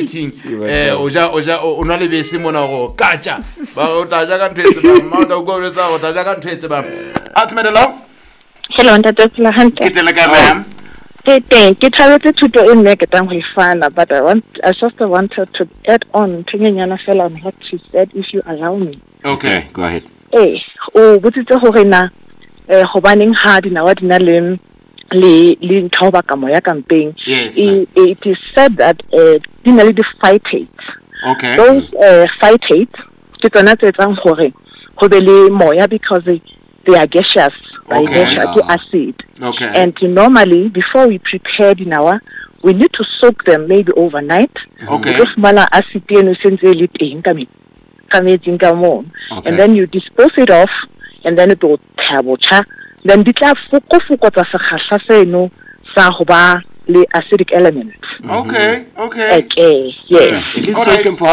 meeting o na le bese mona go kacha ba o ta ja ka ntwetse ba ma ta go letsa o ta ja ka ntwetse ba atmedelo hello ntatela hante ke tele ka ram ke thabetse thuto e nne ke tang go ifana but I just wanted to add on tsenyana fela on what she said if you allow me. Okay, go ahead. O botsitse gore na go baneng ha dinawa dina le ntho ba ka moya campaign. Yes, it is said that dina le di-phytates. Okay. Those phytates ke tsona tse etsang gore go be le moya because they are gaseous. Okay. Acid. Okay. And normally, before we prepare dinawa, we need to soak them maybe overnight. Okay. Because mala acid and then you dispose it off, and then it will tabocha. Then ditla fuko tsa sekgahla seno sa ho ba le acidic element. Okay. Okay, yes. It is soaking for